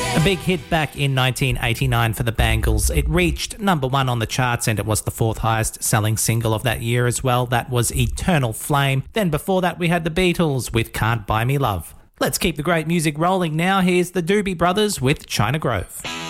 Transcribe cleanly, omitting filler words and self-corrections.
A big hit back in 1989 for the Bangles. It reached number 1 on the charts and it was the 4th highest selling single of that year as well. That was Eternal Flame. Then before that we had the Beatles with Can't Buy Me Love. Let's keep the great music rolling now. Here's the Doobie Brothers with China Grove.